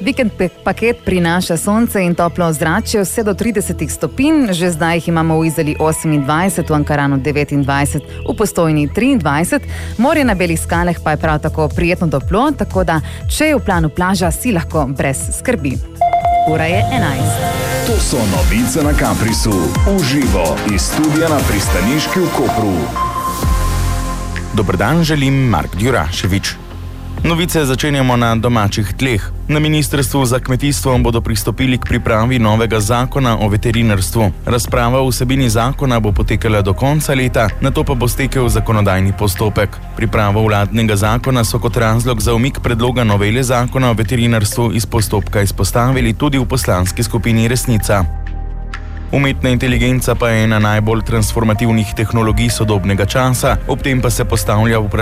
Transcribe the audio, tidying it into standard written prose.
Vikend paket prinaša sonce in toplo ozračje vse do 30 stopinj, že zdaj jih imamo v Izoli 28, v Ankaranu 29, v Postojni 23, morje na Belih skalah pa je prav tako prijetno toplo, tako da če je v planu plaža, si lahko brez skrbi. Ura je 11. To so novice na Kaprisu, uživo iz studia na pristaniški v Kopru. Dober dan, želim Mark Djuraševič. Novice začenjamo na domačih tleh. Na Ministrstvu za kmetijstvo bodo pristopili k pripravi novega zakona o veterinarstvu. Razprava o vsebini zakona bo potekala do konca leta, nato pa bo stekel zakonodajni postopek. Pripravo vladnega zakona so kot razlog za umik predloga novele zakona o veterinarstvu iz postopka izpostavili tudi v poslanski skupini Resnica. Umetna inteligenca pa je ena najbolj transformativnih tehnologij sodobnega časa, ob tem pa se postavlja vprašanje